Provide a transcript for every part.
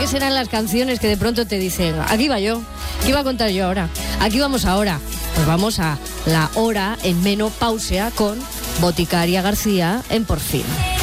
¿Cuáles eran las canciones que de pronto te dicen, aquí va yo, qué iba a contar yo ahora, aquí vamos ahora? Pues vamos a la hora en menopausia con Boticaria García en Por Fin.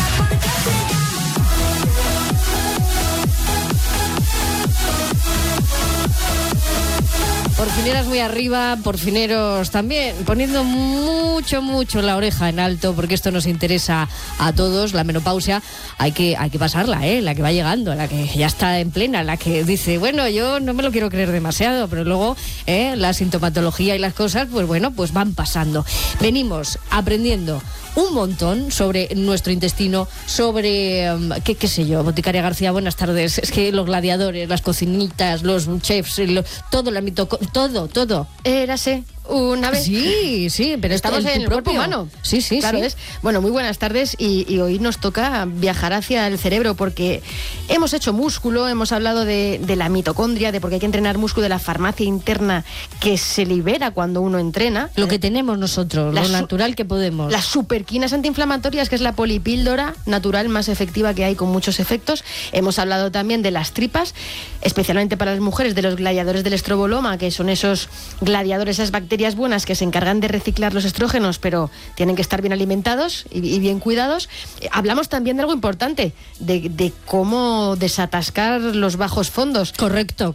Porfineras muy arriba, porfineros también, poniendo mucho la oreja en alto, porque esto nos interesa a todos. La menopausia hay que pasarla, la que va llegando, la que ya está en plena, la que dice, bueno, yo no me lo quiero creer demasiado, pero luego la sintomatología y las cosas, pues bueno, pues van pasando. Venimos aprendiendo un montón sobre nuestro intestino, sobre, qué sé yo, Boticaria García, buenas tardes. Es que los gladiadores, las cocinitas, los chefs, todo el ámbito, todo. Érase una vez. Sí, pero estamos en el cuerpo humano. Sí. Claro, sí. es. Bueno, muy buenas tardes y hoy nos toca viajar hacia el cerebro porque hemos hecho músculo, hemos hablado de la mitocondria, de por qué hay que entrenar músculo, de la farmacia interna que se libera cuando uno entrena. Lo que tenemos nosotros, lo natural que podemos. Las superquinas antiinflamatorias, que es la polipíldora natural más efectiva que hay con muchos efectos. Hemos hablado también de las tripas, especialmente para las mujeres, de los gladiadores del estroboloma, que son esos gladiadores, esas bacterias buenas que se encargan de reciclar los estrógenos, pero tienen que estar bien alimentados y bien cuidados. Hablamos también de algo importante, de cómo desatascar los bajos fondos. Correcto.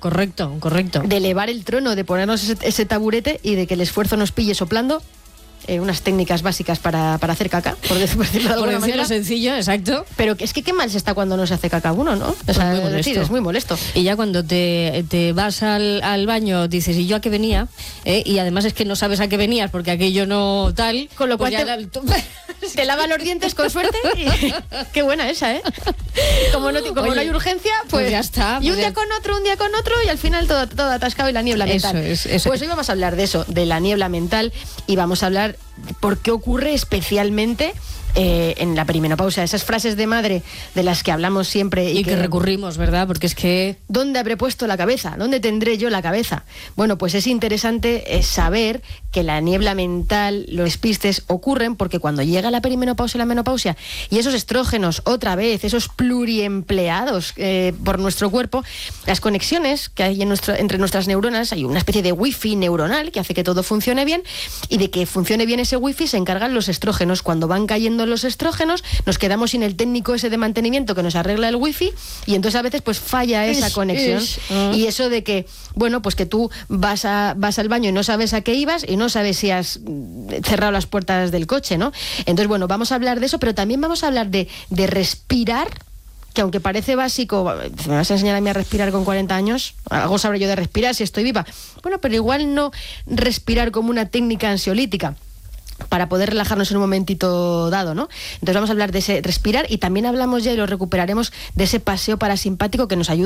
De elevar el trono, de ponernos ese taburete y de que el esfuerzo nos pille soplando. Unas técnicas básicas para hacer caca, por decirlo de alguna manera. Sencillo, exacto. Pero es que qué mal se está cuando no se hace caca uno, ¿no? Pues muy molesto. Es decir, es muy molesto. Y ya cuando te vas al baño dices, ¿y yo a qué venía? Y además es que no sabes a qué venías porque aquello no tal. Con lo cual pues te lavas los dientes con suerte. Qué buena esa, ¿eh? Como no hay urgencia, pues ya está. Y un día con otro y al final todo atascado y la niebla mental. Eso. Pues hoy vamos a hablar de eso, de la niebla mental, y vamos a hablar por qué ocurre especialmente en la perimenopausia. Esas frases de madre de las que hablamos siempre y que recurrimos, ¿verdad? Porque es que... ¿Dónde habré puesto la cabeza? ¿Dónde tendré yo la cabeza? Bueno, pues es interesante saber que la niebla mental, los despistes ocurren porque cuando llega la perimenopausia y la menopausia y esos estrógenos, otra vez, esos pluriempleados por nuestro cuerpo, las conexiones que hay entre nuestras neuronas, hay una especie de wifi neuronal que hace que todo funcione bien, y de que funcione bien ese wifi se encargan los estrógenos. Cuando van cayendo los estrógenos, nos quedamos sin el técnico ese de mantenimiento que nos arregla el wifi, y entonces a veces pues falla esa conexión. Y eso de que, bueno, pues que tú vas al baño y no sabes a qué ibas y no sabes si has cerrado las puertas del coche, ¿no? Entonces, bueno, vamos a hablar de eso, pero también vamos a hablar de respirar, que aunque parece básico, ¿me vas a enseñar a mí a respirar con 40 años? Algo sabré yo de respirar si estoy viva. Bueno, pero igual no respirar como una técnica ansiolítica para poder relajarnos en un momentito dado, ¿no? Entonces vamos a hablar de ese respirar, y también hablamos ya, y lo recuperaremos, de ese paseo parasimpático que nos ayuda